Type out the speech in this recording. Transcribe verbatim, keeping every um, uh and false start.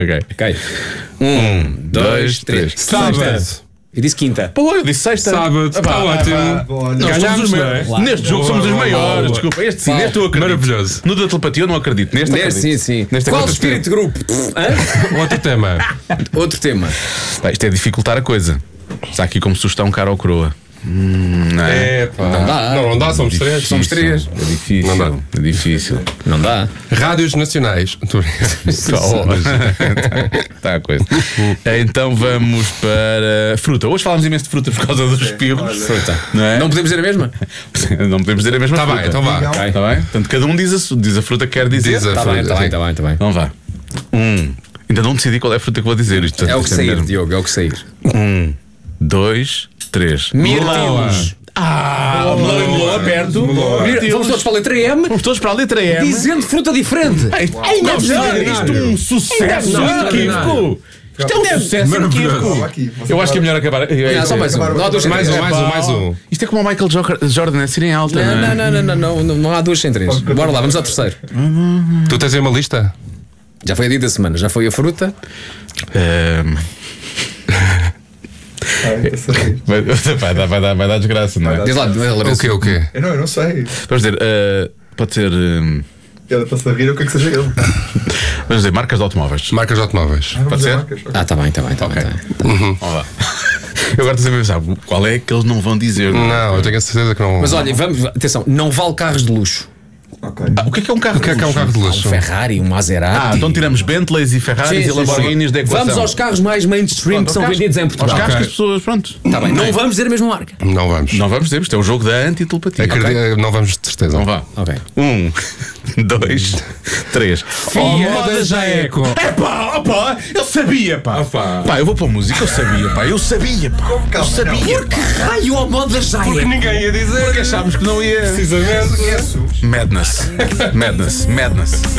Ok. Ok. Um, dois, três. Sábado. Eu disse quinta. Pô, eu disse sexta. Sábado. Ah, pá, Está ótimo. Boa, Nós somos Ganhámos, os não é? maiores. Claro. Neste jogo Boa, somos os boa, maiores. boa. Desculpa, este sim, Boa. neste eu acredito. Maravilhoso. No da telepatia eu não acredito. Neste Neste, acredito. sim, sim. Neste Qual acredito. espírito de grupo? Hã? Outro tema. Outro tema. Pá, isto é dificultar a coisa. Está aqui como sugestão cara ou croa. Hum, não é? É, pá. Não dá. Não, não dá, somos três. Somos três. É difícil. Não dá. É difícil. Não dá. Rádios nacionais. Está a coisa. Então vamos para fruta. Hoje falámos imenso de fruta por causa dos espirros. Fruta. Não é? Não podemos dizer a mesma? Não podemos dizer a mesma Tá fruta. bem, então vá. Legal. Está bem? Portanto, cada um diz a, su- diz a fruta que quer dizer. Diz a Está fruta. bem, está bem, está bem, está bem. Então vá. Um. Ainda não decidi qual é a fruta que vou dizer. Isto, É o que isto sair, mesmo. Diogo, é o que sair. Um, dois, três. Mirtilos. Ah, melão e melão aberto. Vamos todos para a letra M, Vamos todos para a letra M. dizendo fruta diferente. Ai, não, isto é um sucesso inequívoco. Isto é um sucesso inequívoco. Aqui, você Eu acho que é fala. melhor acabar. Ah, só mais um. Não há duas sem Mais três. um, mais um, mais um. Isto é como o Michael Jo- Jordan, é ser em alta. Não, Não, não, não, não, não, não, não há duas sem três. Bora lá, vamos ao terceiro. Tu tens aí uma lista? Já foi a dia da semana, já foi a fruta. Ehm, Ai, eu sei. vai, vai, dar, vai, dar, vai dar desgraça, não é? Diz lá, O Lourenço. quê, o quê? Eu não, eu não sei. Vamos dizer, eh, pode ser. ehm, Ele está a rir, eu quero que seja ele. vamos dizer, marcas de automóveis. Marcas de automóveis. Vamos Pode dizer ser? marcas, ok. Ah, está bem, está bem, está Ok. bem. tá bem. Vamos lá. Eu agora estou a pensar, qual é que eles não vão dizer? Não, eu tenho a certeza que não. Mas olha, vamos, atenção, não vale carros de luxo. Ok. Ah, o que é que é um carro? O que é que é um carro de Um luxo? Ferrari, um Maserati. Ah, então tiramos Bentleys e Ferraris Sim, e sim, Lamborghinis sim. da equação. Vamos aos carros mais mainstream que são carros- vendidos em Aos Portugal. carros Ok. que as pessoas, pronto. Tá bem, não vamos dizer a mesma marca. Não vamos. Não vamos dizer, isto é o jogo da antitelepatia. Acredito- Não vamos de certeza. Então vá. Ok. Um, dois, três. Moda Jaeco. É pá, opá, eu sabia, pá. Opa. Pá, eu vou para a música, eu sabia, pá, eu sabia, pá. Eu calma, sabia. Que raio ao modo da Jaia? Porque ninguém ia dizer. Porque achámos que não ia. Precisamente. Conheço. Madness. Madness. Madness.